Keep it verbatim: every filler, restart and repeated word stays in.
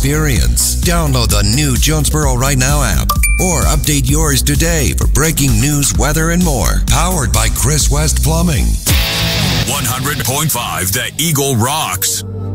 experience. Download the new Jonesboro Right Now app or update yours today for breaking news, weather, and more. Powered by Chris West Plumbing. one hundred point five The Eagle rocks.